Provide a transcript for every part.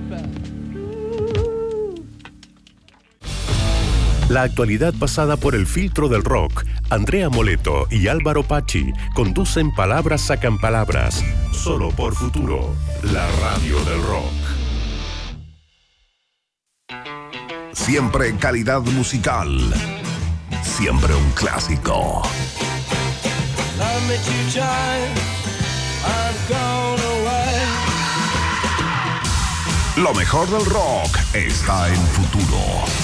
La actualidad pasada por el filtro del rock. Andrea Moleto y Álvaro Pachi conducen Palabras Sacan Palabras, solo por Futuro, la radio del rock. Siempre calidad musical. Siempre un clásico. Lo mejor del rock está en Futuro.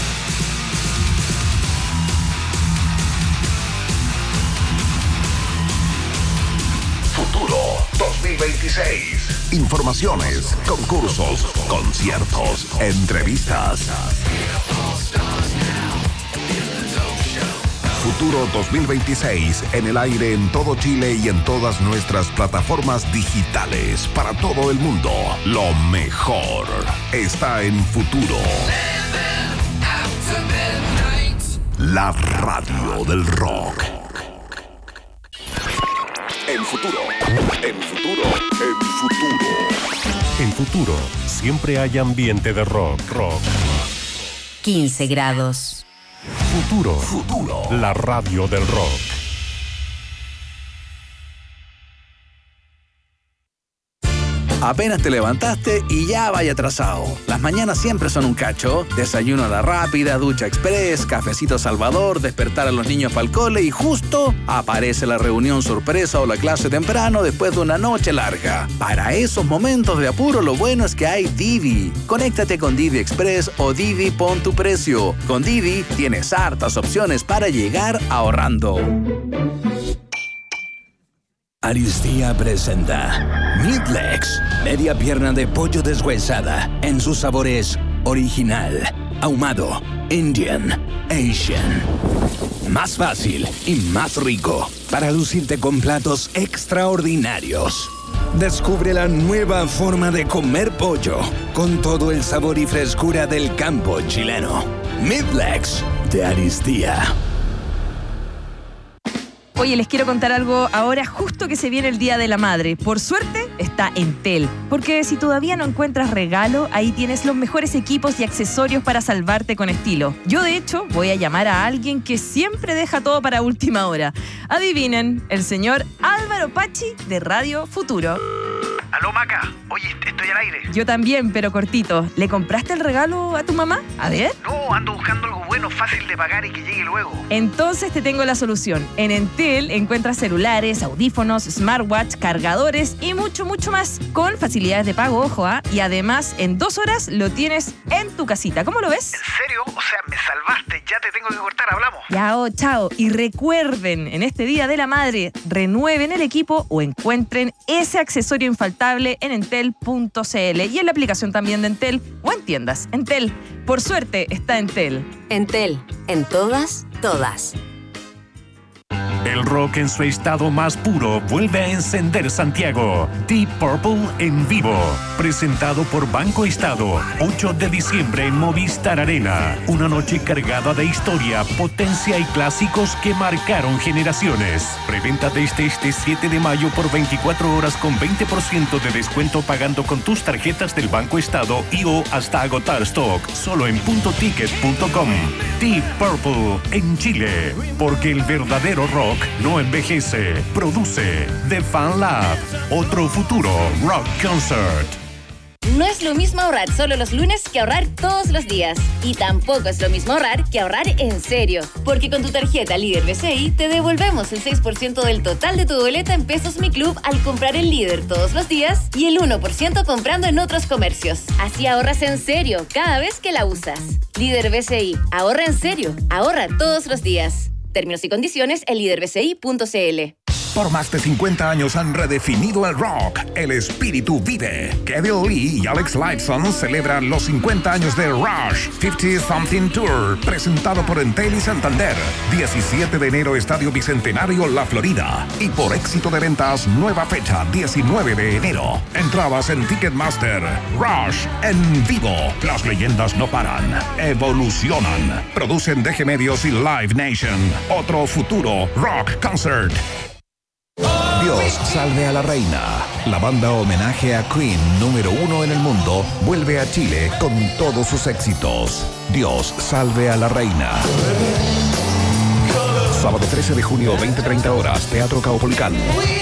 Futuro 2026. Informaciones, concursos, conciertos, entrevistas. Futuro 2026 en el aire en todo Chile y en todas nuestras plataformas digitales para todo el mundo. Lo mejor está en Futuro. La radio del rock. En Futuro, en Futuro, en Futuro. En Futuro, siempre hay ambiente de rock. 15 grados. Futuro, la radio del rock. Apenas te levantaste y ya vaya atrasado. Las mañanas siempre son un cacho. Desayuno a la rápida, ducha express, cafecito Salvador, despertar a los niños para el cole y justo aparece la reunión sorpresa o la clase temprano después de una noche larga. Para esos momentos de apuro, lo bueno es que hay Didi. Conéctate con Didi Express o Didi Pon tu Precio. Con Didi tienes hartas opciones para llegar ahorrando. Aristía presenta Midlegs, media pierna de pollo deshuesada en sus sabores original, ahumado, Indian, Asian. Más fácil y más rico para lucirte con platos extraordinarios. Descubre la nueva forma de comer pollo con todo el sabor y frescura del campo chileno. Midlegs de Aristía. Oye, les quiero contar algo ahora, justo que se viene el Día de la Madre. Por suerte, está Entel. Porque si todavía no encuentras regalo, ahí tienes los mejores equipos y accesorios para salvarte con estilo. Yo, de hecho, voy a llamar a alguien que siempre deja todo para última hora. Adivinen, el señor Álvaro Pachi de Radio Futuro. Aló, Maca. Oye, estoy al aire. Yo también, pero cortito. ¿Le compraste el regalo a tu mamá? A ver. No, ando buscando algo bueno, fácil de pagar y que llegue luego. Entonces te tengo la solución. En Entel encuentras celulares, audífonos, smartwatch, cargadores y mucho, mucho más. Con facilidades de pago, ojo, y además en 2 horas lo tienes en tu casita. ¿Cómo lo ves? ¿En serio? O sea, me salvaste. Ya te tengo que cortar, hablamos. Yao, chao. Y recuerden, en este Día de la Madre, renueven el equipo o encuentren ese accesorio infaltable en entel.cl y en la aplicación también de Entel o en tiendas. Entel, por suerte, está Entel. Entel, en todas. El rock en su estado más puro vuelve a encender Santiago. Deep Purple en vivo. Presentado por Banco Estado. 8 de diciembre en Movistar Arena. Una noche cargada de historia, potencia y clásicos que marcaron generaciones. Preventa desde este 7 de mayo por 24 horas con 20% de descuento pagando con tus tarjetas del Banco Estado y o hasta agotar stock. Solo en puntoticket.com. Deep Purple en Chile. Porque el verdadero rock no envejece. Produce The Fan Lab. Otro futuro rock concert. No es lo mismo ahorrar solo los lunes que ahorrar todos los días. Y tampoco es lo mismo ahorrar que ahorrar en serio. Porque con tu tarjeta Líder BCI te devolvemos el 6% del total de tu boleta en Pesos Mi Club al comprar en Líder todos los días y el 1% comprando en otros comercios. Así ahorras en serio cada vez que la usas. Líder BCI. Ahorra en serio. Ahorra todos los días. Términos y condiciones en liderbci.cl. Por más de 50 años han redefinido el rock. El espíritu vive. Kevin Lee y Alex Lifeson celebran los 50 años de Rush 50 Something Tour, presentado por Entel y Santander. 17 de enero, Estadio Bicentenario, La Florida. Y por éxito de ventas, nueva fecha, 19 de enero. Entradas en Ticketmaster. Rush en vivo. Las leyendas no paran. Evolucionan. Producen DG Medios y Live Nation. Otro futuro rock concert. Dios Dios salve a la reina. La banda homenaje a Queen número 1 en el mundo vuelve a Chile con todos sus éxitos. Dios salve a la reina. Sábado 13 de junio, 20:30 horas, Teatro Caupolicán.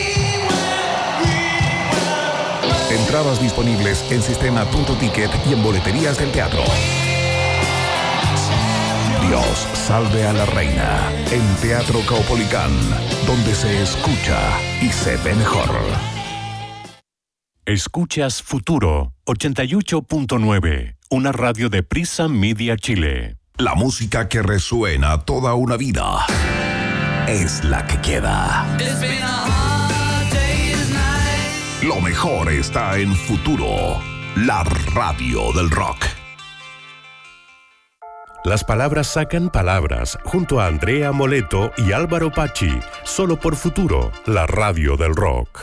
Entradas disponibles en sistema.ticket y en boleterías del teatro. Dios salve a la reina en Teatro Caupolicán, donde se escucha y se ve mejor. Escuchas Futuro 88.9, una radio de Prisa Media Chile. La música que resuena toda una vida es la que queda. Lo mejor está en Futuro, la radio del rock. Las palabras sacan palabras, junto a Andrea Moleto y Álvaro Pachi, solo por Futuro, la radio del rock.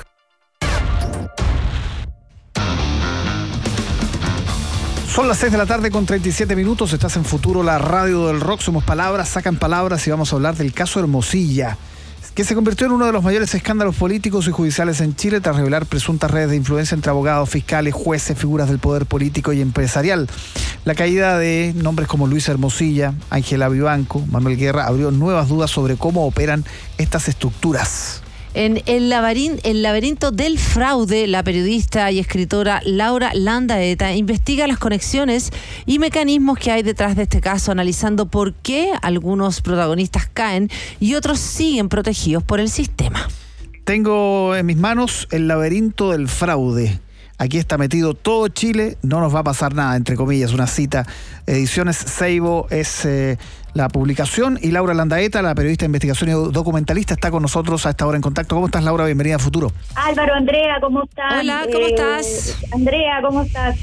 Son las 6 de la tarde con 37 minutos, estás en Futuro, la radio del rock. Somos palabras, sacan palabras y vamos a hablar del caso Hermosilla, que se convirtió en uno de los mayores escándalos políticos y judiciales en Chile tras revelar presuntas redes de influencia entre abogados, fiscales, jueces, figuras del poder político y empresarial. La caída de nombres como Luis Hermosilla, Ángela Vivanco, Manuel Guerra abrió nuevas dudas sobre cómo operan estas estructuras. En el laberinto del fraude, la periodista y escritora Laura Landaeta investiga las conexiones y mecanismos que hay detrás de este caso, analizando por qué algunos protagonistas caen y otros siguen protegidos por el sistema. Tengo en mis manos el laberinto del fraude. Aquí está metido todo Chile, no nos va a pasar nada, entre comillas, una cita. Ediciones Seibo es la publicación y Laura Landaeta, la periodista de investigación y documentalista, está con nosotros a esta hora en contacto. ¿Cómo estás, Laura? Bienvenida a Futuro. Álvaro, Andrea, ¿cómo estás? Hola, ¿cómo estás? Andrea, ¿cómo estás?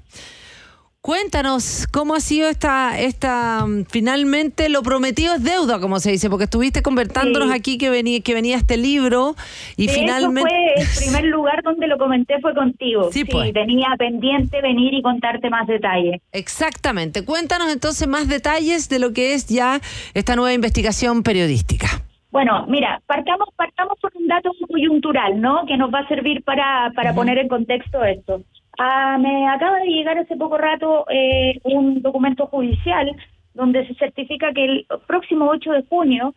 Cuéntanos, ¿cómo ha sido esta finalmente lo prometido es deuda, como se dice? Porque estuviste conversándonos aquí que venía este libro y finalmente... Eso fue el primer lugar donde lo comenté, fue contigo. Sí, pues. Tenía pendiente venir y contarte más detalles. Exactamente. Cuéntanos entonces más detalles de lo que es ya esta nueva investigación periodística. Bueno, mira, partamos por un dato coyuntural, ¿no? Que nos va a servir para poner en contexto esto. Me acaba de llegar hace poco rato un documento judicial donde se certifica que el próximo 8 de junio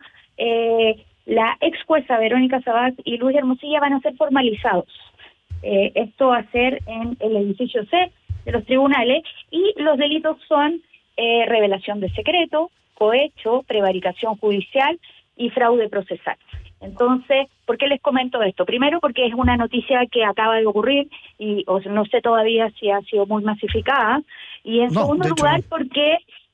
la ex jueza Verónica Sabac y Luis Hermosilla van a ser formalizados. Esto va a ser en el edificio C de los tribunales y los delitos son revelación de secreto, cohecho, prevaricación judicial y fraude procesal. Entonces, ¿por qué les comento esto? Primero, porque es una noticia que acaba de ocurrir y no sé todavía si ha sido muy masificada. Y en segundo lugar, porque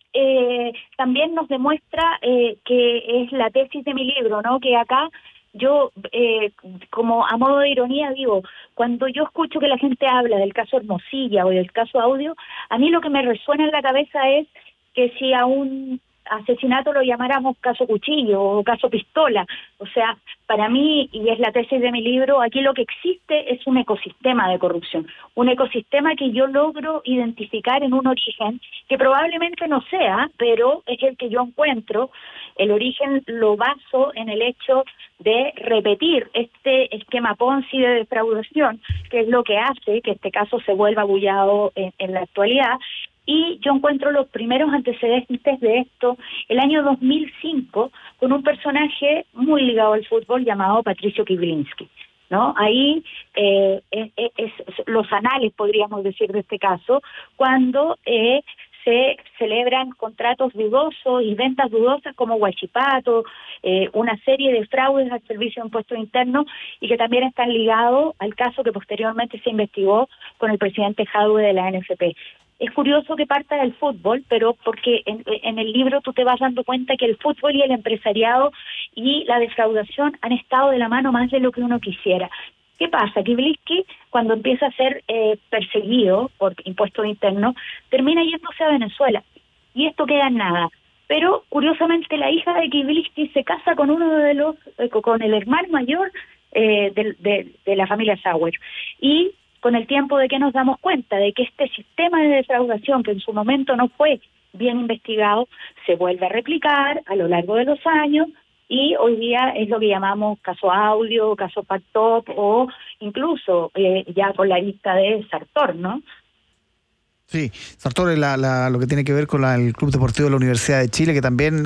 también nos demuestra que es la tesis de mi libro, ¿no? Que acá yo, como a modo de ironía, digo, cuando yo escucho que la gente habla del caso Hermosilla o del caso Audio, a mí lo que me resuena en la cabeza es que si a un asesinato lo llamáramos caso cuchillo o caso pistola. O sea, para mí, y es la tesis de mi libro, aquí lo que existe es un ecosistema de corrupción, un ecosistema que yo logro identificar en un origen que probablemente no sea, pero es el que yo encuentro. El origen lo baso en el hecho de repetir este esquema Ponzi de defraudación, que es lo que hace que este caso se vuelva bullado en la actualidad. Y yo encuentro los primeros antecedentes de esto el año 2005 con un personaje muy ligado al fútbol llamado Patricio Kiblinski, ¿no? Ahí es los anales, podríamos decir, de este caso, cuando se celebran contratos dudosos y ventas dudosas como Huachipato, una serie de fraudes al Servicio de Impuestos Internos y que también están ligados al caso que posteriormente se investigó con el presidente Jadwe de la NFP. Es curioso que parta del fútbol, pero porque en el libro tú te vas dando cuenta que el fútbol y el empresariado y la defraudación han estado de la mano más de lo que uno quisiera. ¿Qué pasa? Kiblinski, cuando empieza a ser perseguido por impuestos internos, termina yéndose a Venezuela. Y esto queda en nada. Pero, curiosamente, la hija de Kiblinski se casa con uno de los, con el hermano mayor de la familia Sauer. Y con el tiempo, ¿de qué nos damos cuenta? De que este sistema de defraudación, que en su momento no fue bien investigado, se vuelve a replicar a lo largo de los años y hoy día es lo que llamamos caso audio, caso Pactop o incluso ya con la lista de Sartor, ¿no? Sí, Sartor es lo que tiene que ver con el Club Deportivo de la Universidad de Chile, que también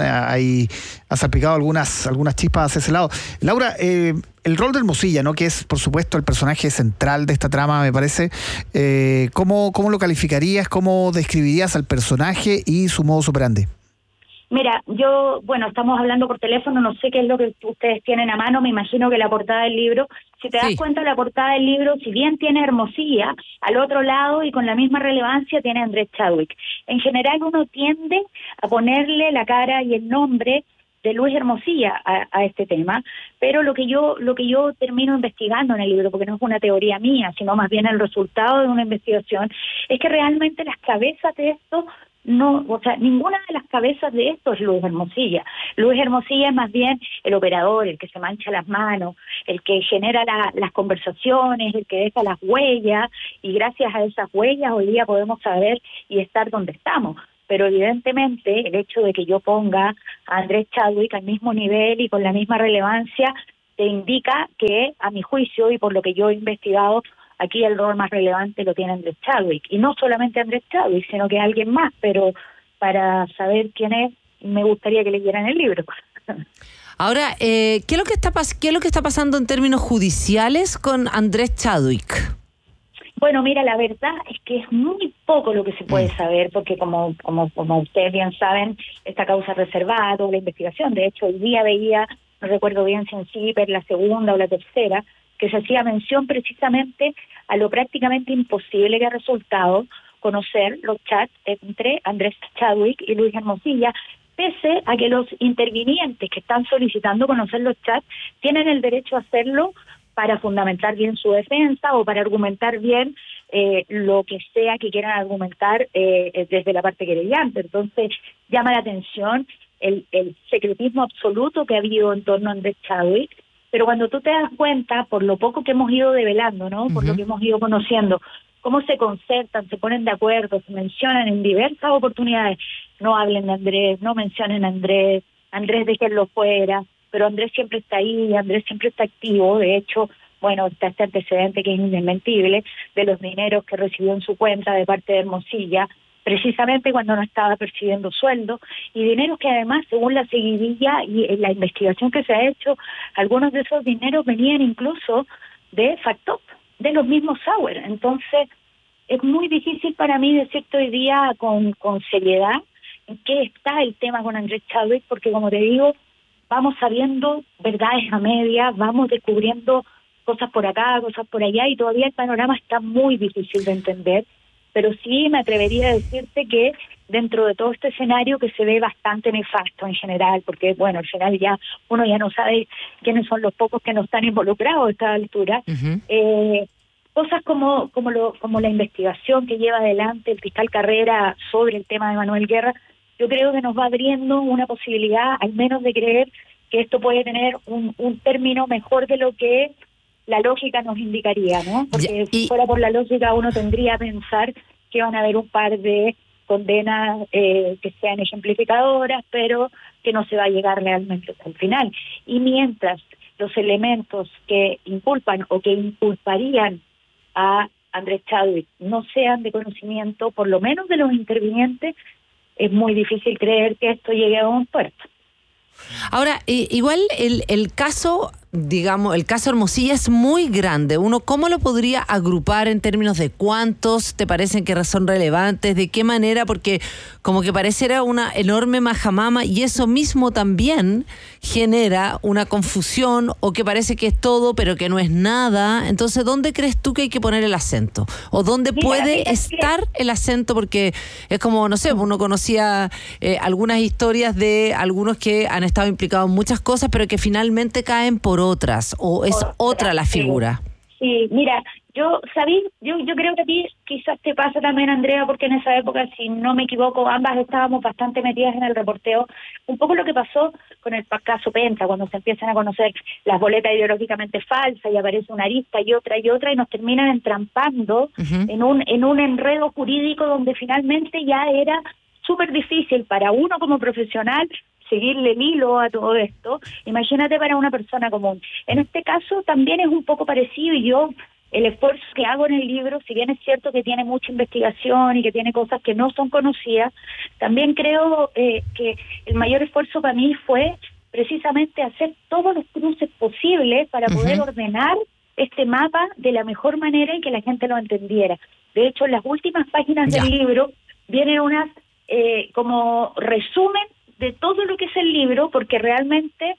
ha salpicado algunas chispas hacia ese lado. Laura, el rol de Hermosilla, ¿no? Que es, por supuesto, el personaje central de esta trama, me parece. ¿Cómo lo calificarías? ¿Cómo describirías al personaje y su modus operandi? Mira, estamos hablando por teléfono, no sé qué es lo que ustedes tienen a mano, me imagino que la portada del libro, si te das cuenta, la portada del libro, si bien tiene Hermosilla, al otro lado y con la misma relevancia tiene Andrés Chadwick. En general uno tiende a ponerle la cara y el nombre de Luis Hermosilla a este tema, pero lo que yo termino investigando en el libro, porque no es una teoría mía, sino más bien el resultado de una investigación, es que realmente las cabezas de esto ninguna de las cabezas de esto es Luis Hermosilla. Luis Hermosilla es más bien el operador, el que se mancha las manos, el que genera las conversaciones, el que deja las huellas, y gracias a esas huellas hoy día podemos saber y estar donde estamos. Pero evidentemente el hecho de que yo ponga a Andrés Chadwick al mismo nivel y con la misma relevancia te indica que, a mi juicio y por lo que yo he investigado, aquí el rol más relevante lo tiene Andrés Chadwick. Y no solamente Andrés Chadwick, sino que alguien más. Pero para saber quién es, me gustaría que leyeran el libro. Ahora, ¿qué es lo que está pasando en términos judiciales con Andrés Chadwick? Bueno, mira, la verdad es que es muy poco lo que se puede saber, porque como ustedes bien saben, esta causa es reservada, toda la investigación. De hecho, hoy día veía, no recuerdo bien si en CIPER, la segunda o la tercera, que se hacía mención precisamente a lo prácticamente imposible que ha resultado conocer los chats entre Andrés Chadwick y Luis Hermosilla, pese a que los intervinientes que están solicitando conocer los chats tienen el derecho a hacerlo para fundamentar bien su defensa o para argumentar bien lo que sea que quieran argumentar desde la parte querellante. Entonces, llama la atención el secretismo absoluto que ha habido en torno a Andrés Chadwick. Pero cuando tú te das cuenta, por lo poco que hemos ido develando, ¿no? Por lo que hemos ido conociendo, cómo se concertan, se ponen de acuerdo, se mencionan en diversas oportunidades, no hablen de Andrés, no mencionen a Andrés, déjenlo fuera, pero Andrés siempre está ahí, Andrés siempre está activo. De hecho, está este antecedente que es indesmentible de los dineros que recibió en su cuenta de parte de Hermosilla, precisamente cuando no estaba percibiendo sueldo, y dineros que además, según la seguidilla y la investigación que se ha hecho, algunos de esos dineros venían incluso de Factop, de los mismos Sauer. Entonces, es muy difícil para mí decirte hoy día con seriedad en qué está el tema con Andrés Chadwick, porque como te digo, vamos sabiendo verdades a medias, vamos descubriendo cosas por acá, cosas por allá, y todavía el panorama está muy difícil de entender. Pero sí me atrevería a decirte que dentro de todo este escenario, que se ve bastante nefasto en general, porque al final uno ya no sabe quiénes son los pocos que no están involucrados a esta altura, cosas como la investigación que lleva adelante el fiscal Carrera sobre el tema de Manuel Guerra, yo creo que nos va abriendo una posibilidad, al menos, de creer que esto puede tener un término mejor de lo que la lógica nos indicaría, ¿no? Porque si fuera por la lógica, uno tendría a pensar que van a haber un par de condenas que sean ejemplificadoras, pero que no se va a llegar realmente hasta el final. Y mientras los elementos que inculpan o que inculparían a Andrés Chadwick no sean de conocimiento, por lo menos de los intervinientes, es muy difícil creer que esto llegue a un puerto. Ahora, igual el caso, digamos, el caso Hermosilla es muy grande. Uno, ¿cómo lo podría agrupar en términos de cuántos te parecen que son relevantes? ¿De qué manera? Porque como que pareciera una enorme majamama, y eso mismo también genera una confusión, o que parece que es todo pero que no es nada. Entonces, ¿dónde crees tú que hay que poner el acento? ¿O dónde puede estar el acento? Porque es como, no sé, uno conocía algunas historias de algunos que han estado implicados en muchas cosas, pero que finalmente caen por otras, o es otra la figura. Sí, mira, yo creo que a ti quizás te pasa también, Andrea, porque en esa época, si no me equivoco, ambas estábamos bastante metidas en el reporteo. Un poco lo que pasó con el caso Penta, cuando se empiezan a conocer las boletas ideológicamente falsas y aparece una arista y otra, y nos terminan entrampando en un enredo jurídico donde finalmente ya era súper difícil para uno como profesional seguirle el hilo a todo esto. Imagínate para una persona común. En este caso también es un poco parecido, y yo el esfuerzo que hago en el libro, si bien es cierto que tiene mucha investigación y que tiene cosas que no son conocidas, también creo que el mayor esfuerzo para mí fue precisamente hacer todos los cruces posibles para poder ordenar este mapa de la mejor manera y que la gente lo entendiera. De hecho, en las últimas páginas del libro vienen unas como resumen de todo lo que es el libro, porque realmente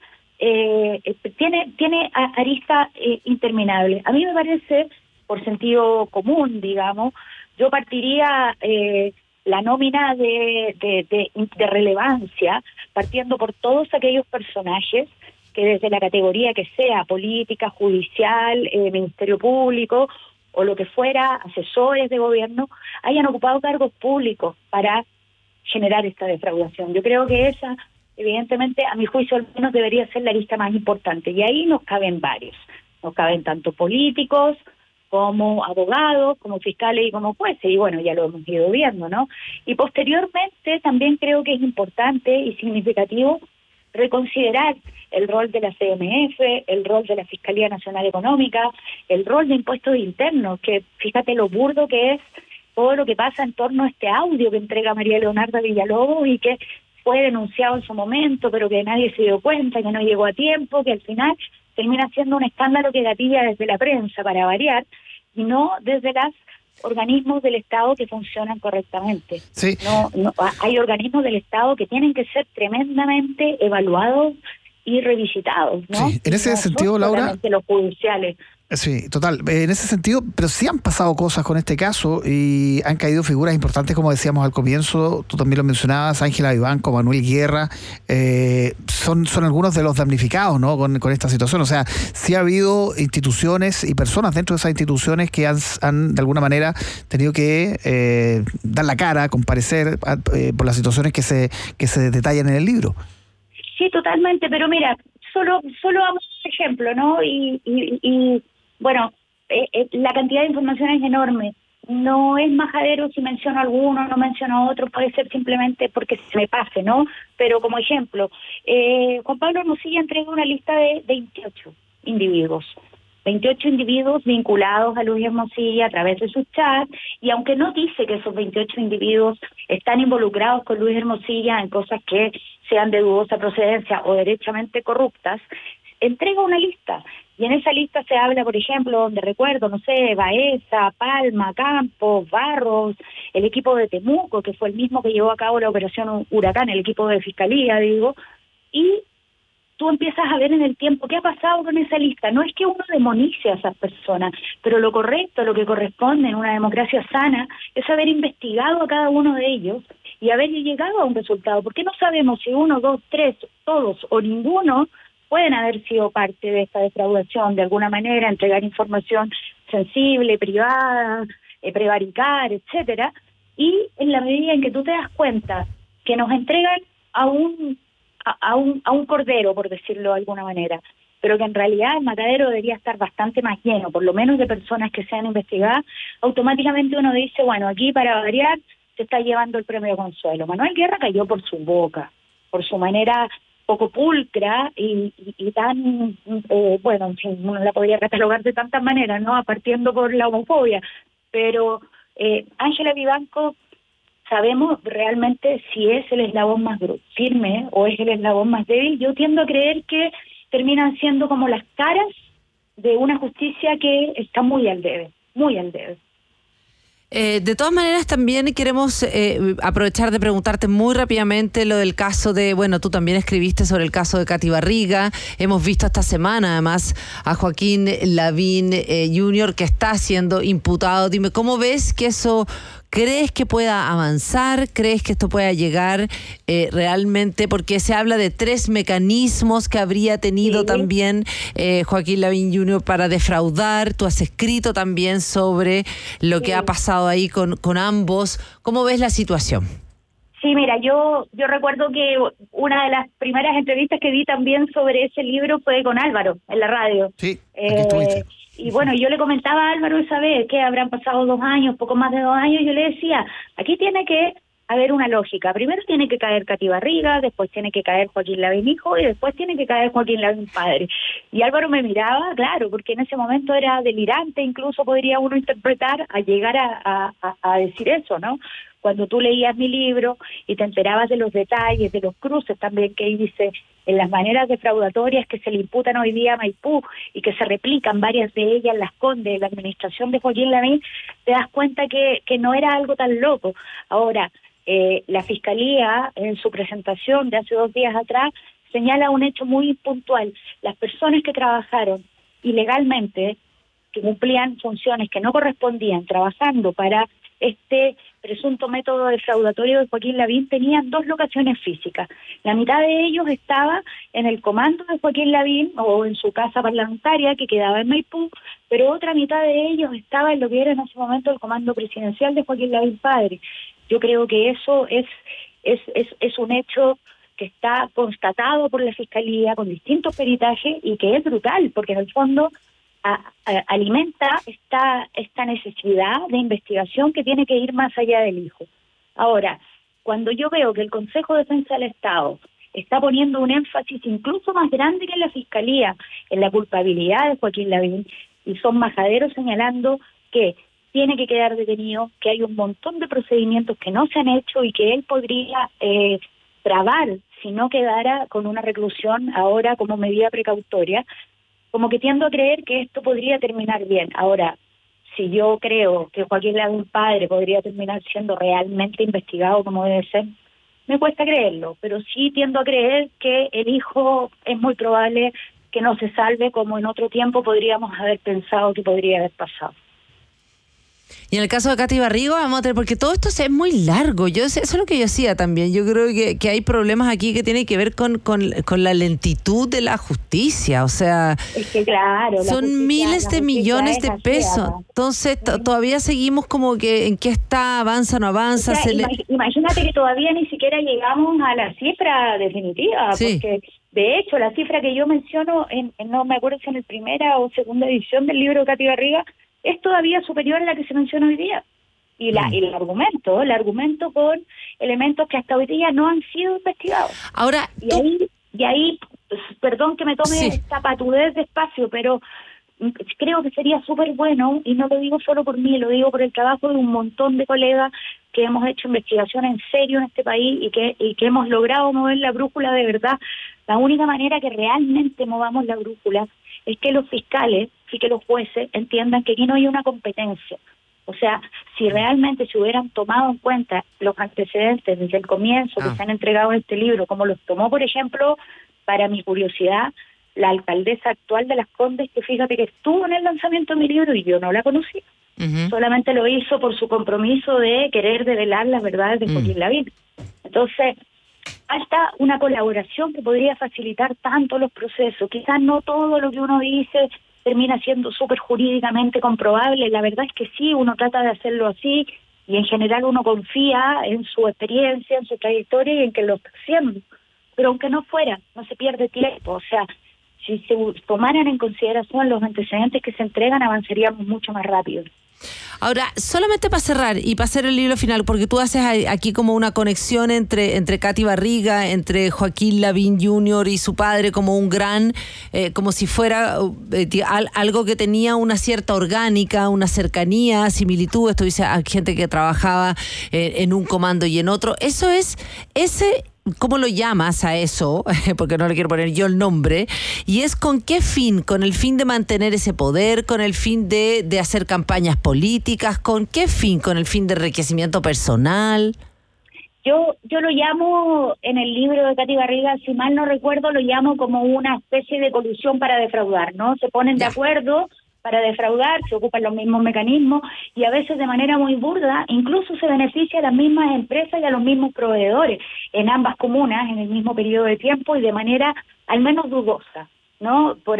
tiene aristas interminables. A mí me parece, por sentido común, digamos, yo partiría la nómina de relevancia, partiendo por todos aquellos personajes que desde la categoría que sea, política, judicial, Ministerio Público o lo que fuera, asesores de gobierno, hayan ocupado cargos públicos para generar esta defraudación. Yo creo que esa, evidentemente, a mi juicio al menos debería ser la lista más importante, y ahí nos caben varios. Nos caben tanto políticos como abogados, como fiscales y como jueces, y bueno, ya lo hemos ido viendo, ¿no? Y posteriormente también creo que es importante y significativo reconsiderar el rol de la CMF, el rol de la Fiscalía Nacional Económica, el rol de impuestos internos, que fíjate lo burdo que es todo lo que pasa en torno a este audio que entrega María Leonarda Villalobos y que fue denunciado en su momento, pero que nadie se dio cuenta, que no llegó a tiempo, que al final termina siendo un escándalo que gatilla desde la prensa, para variar, y no desde los organismos del Estado que funcionan correctamente. Sí. No, hay organismos del Estado que tienen que ser tremendamente evaluados y revisitados, ¿no? Sí. En ese sentido, Laura, los judiciales. Sí, total. En ese sentido, pero sí han pasado cosas con este caso y han caído figuras importantes, como decíamos al comienzo, tú también lo mencionabas, Ángela Vivanco, Manuel Guerra, son algunos de los damnificados, ¿no? con esta situación. O sea, sí ha habido instituciones y personas dentro de esas instituciones que han de alguna manera tenido que dar la cara, comparecer por las situaciones que se detallan en el libro. Sí, totalmente, pero mira, solo vamos a un ejemplo, ¿no? Y bueno, la cantidad de información es enorme. No es majadero si menciono alguno, no menciono otro, puede ser simplemente porque se me pase, ¿no? Pero como ejemplo, Juan Pablo Hermosilla entregó una lista de 28 individuos. 28 individuos vinculados a Luis Hermosilla a través de sus chats, y aunque no dice que esos 28 individuos están involucrados con Luis Hermosilla en cosas que sean de dudosa procedencia o derechamente corruptas, entrega una lista, y en esa lista se habla, por ejemplo, donde recuerdo, no sé, Baeza, Palma, Campos, Barros, el equipo de Temuco, que fue el mismo que llevó a cabo la operación Huracán, el equipo de Fiscalía, digo, y tú empiezas a ver en el tiempo qué ha pasado con esa lista. No es que uno demonice a esas personas, pero lo correcto, lo que corresponde en una democracia sana, es haber investigado a cada uno de ellos y haber llegado a un resultado. Porque no sabemos si 1, 2, 3, todos o ninguno pueden haber sido parte de esta defraudación, de alguna manera, entregar información sensible, privada, prevaricar, etcétera. Y en la medida en que tú te das cuenta que nos entregan a un cordero, por decirlo de alguna manera, pero que en realidad el matadero debería estar bastante más lleno, por lo menos de personas que sean investigadas, automáticamente uno dice, bueno, aquí para variar se está llevando el premio Consuelo. Manuel Guerra cayó por su boca, por su manera poco pulcra y tan, bueno, en fin, uno la podría catalogar de tantas maneras, ¿no? Partiendo por la homofobia, pero Ángela Vivanco, sabemos realmente si es el eslabón más firme o es el eslabón más débil. Yo tiendo a creer que terminan siendo como las caras de una justicia que está muy al debe, muy al debe. De todas maneras, también queremos aprovechar de preguntarte muy rápidamente lo del caso de, bueno, tú también escribiste sobre el caso de Katy Barriga. Hemos visto esta semana, además, a Joaquín Lavín Jr., que está siendo imputado. Dime, ¿cómo ves que eso... ¿Crees que pueda avanzar? ¿Crees que esto pueda llegar realmente? Porque se habla de 3 mecanismos que habría tenido también Joaquín Lavín Jr. para defraudar. Tú has escrito también sobre lo que ha pasado ahí con ambos. ¿Cómo ves la situación? Sí, mira, yo recuerdo que una de las primeras entrevistas que di también sobre ese libro fue con Álvaro, en la radio. Sí, aquí estuviste. Y bueno, yo le comentaba a Álvaro esa vez que habrán pasado 2 años, poco más de 2 años, yo le decía, aquí tiene que haber una lógica. Primero tiene que caer Katy Barriga, después tiene que caer Joaquín Lavín hijo y después tiene que caer Joaquín Lavín padre. Y Álvaro me miraba, claro, porque en ese momento era delirante, incluso podría uno interpretar a llegar a decir eso, ¿no? Cuando tú leías mi libro y te enterabas de los detalles, de los cruces también que hice, en las maneras defraudatorias que se le imputan hoy día a Maipú y que se replican varias de ellas en Las Condes, en la administración de Joaquín Lavín, te das cuenta que no era algo tan loco. Ahora, la Fiscalía, en su presentación de hace 2 días atrás, señala un hecho muy puntual. Las personas que trabajaron ilegalmente, que cumplían funciones que no correspondían, trabajando para este presunto método defraudatorio de Joaquín Lavín, tenían 2 locaciones físicas. La mitad de ellos estaba en el comando de Joaquín Lavín o en su casa parlamentaria que quedaba en Maipú, pero otra mitad de ellos estaba en lo que era en ese momento el comando presidencial de Joaquín Lavín padre. Yo creo que eso es un hecho que está constatado por la Fiscalía con distintos peritajes y que es brutal, porque en el fondo alimenta esta necesidad de investigación que tiene que ir más allá del hijo. Ahora, cuando yo veo que el Consejo de Defensa del Estado está poniendo un énfasis incluso más grande que en la Fiscalía en la culpabilidad de Joaquín Lavín, y son majaderos señalando que tiene que quedar detenido, que hay un montón de procedimientos que no se han hecho y que él podría trabar si no quedara con una reclusión ahora como medida precautoria, como que tiendo a creer que esto podría terminar bien. Ahora, si yo creo que Joaquín Lavín padre podría terminar siendo realmente investigado como debe ser, me cuesta creerlo, pero sí tiendo a creer que el hijo es muy probable que no se salve como en otro tiempo podríamos haber pensado que podría haber pasado. Y en el caso de Katy Barriga, vamos a tener, porque todo esto es muy largo. Eso es lo que yo decía también. Yo creo que hay problemas aquí que tienen que ver con la lentitud de la justicia. O sea, es que claro, son miles de millones de pesos. Entonces, todavía seguimos como que en qué está, avanza, no avanza. O sea, imagínate que todavía ni siquiera llegamos a la cifra definitiva, sí. Porque de hecho la cifra que yo menciono, no me acuerdo si en la primera o segunda edición del libro de Katy Barriga, es todavía superior a la que se menciona hoy día. Y el argumento con elementos que hasta hoy día no han sido investigados. Ahora, y ahí pues, perdón que me tome esta patudez de espacio, pero creo que sería súper bueno, y no lo digo solo por mí, lo digo por el trabajo de un montón de colegas que hemos hecho investigación en serio en este país y que hemos logrado mover la brújula de verdad. La única manera que realmente movamos la brújula es que los fiscales y que los jueces entiendan que aquí no hay una competencia. O sea, si realmente se hubieran tomado en cuenta los antecedentes desde el comienzo que se han entregado en este libro, como los tomó, por ejemplo, para mi curiosidad, la alcaldesa actual de Las Condes, que fíjate que estuvo en el lanzamiento de mi libro y yo no la conocía. Solamente lo hizo por su compromiso de querer develar las verdades de Joaquín Lavín. Entonces, falta una colaboración que podría facilitar tanto los procesos. Quizás no todo lo que uno dice termina siendo súper jurídicamente comprobable. La verdad es que sí, uno trata de hacerlo así y en general uno confía en su experiencia, en su trayectoria y en que lo está haciendo. Pero aunque no fuera, no se pierde tiempo. O sea, si se tomaran en consideración los antecedentes que se entregan, avanzaríamos mucho más rápido. Ahora, solamente para cerrar y para hacer el libro final, porque tú haces aquí como una conexión entre Katy Barriga, entre Joaquín Lavín Jr. y su padre como un gran, como si fuera algo que tenía una cierta orgánica, una cercanía, similitud. Esto dice a gente que trabajaba en un comando y en otro. Eso es ¿cómo lo llamas a eso? Porque no le quiero poner yo el nombre. ¿Y es con qué fin? ¿Con el fin de mantener ese poder? ¿Con el fin de hacer campañas políticas? ¿Con qué fin? ¿Con el fin de enriquecimiento personal? Yo lo llamo, en el libro de Katy Barriga, si mal no recuerdo, lo llamo como una especie de colusión para defraudar, ¿no? Se ponen de acuerdo para defraudar, se ocupan los mismos mecanismos y a veces de manera muy burda, incluso se beneficia a las mismas empresas y a los mismos proveedores en ambas comunas en el mismo periodo de tiempo y de manera al menos dudosa, ¿no? Por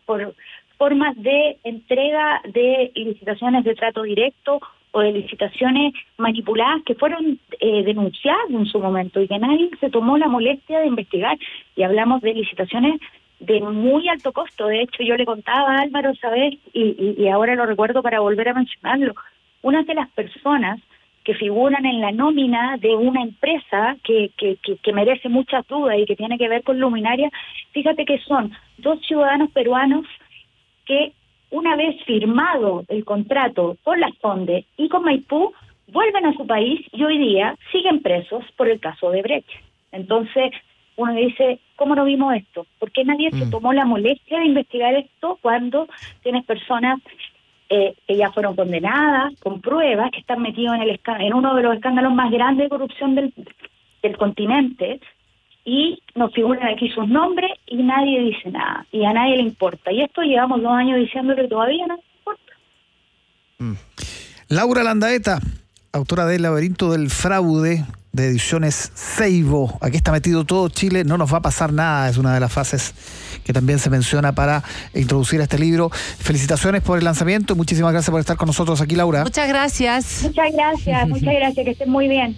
formas de entrega de licitaciones de trato directo o de licitaciones manipuladas que fueron denunciadas en su momento y que nadie se tomó la molestia de investigar. Y hablamos de licitaciones de muy alto costo. De hecho, yo le contaba a Álvaro, ¿sabes? Y ahora lo recuerdo para volver a mencionarlo. Una de las personas que figuran en la nómina de una empresa que merece muchas dudas y que tiene que ver con luminaria, fíjate que son 2 ciudadanos peruanos que una vez firmado el contrato con Las Condes y con Maipú, vuelven a su país y hoy día siguen presos por el caso de Brecht. Entonces, uno dice, ¿cómo no vimos esto? ¿Por qué nadie se tomó la molestia de investigar esto cuando tienes personas que ya fueron condenadas, con pruebas, que están metidos en uno de los escándalos más grandes de corrupción del continente, y nos figuran aquí sus nombres y nadie dice nada, y a nadie le importa? Y esto llevamos 2 años diciendo que todavía no importa. Laura Landaeta, autora de El laberinto del fraude, de Ediciones Seibo. Aquí está metido todo Chile, no nos va a pasar nada, es una de las fases que también se menciona para introducir este libro. Felicitaciones por el lanzamiento y muchísimas gracias por estar con nosotros aquí, Laura. Muchas gracias. Muchas gracias, que estén muy bien.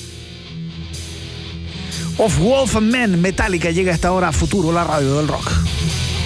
Of Wolf and Men, Metallica llega a esta hora a Futuro, la radio del rock.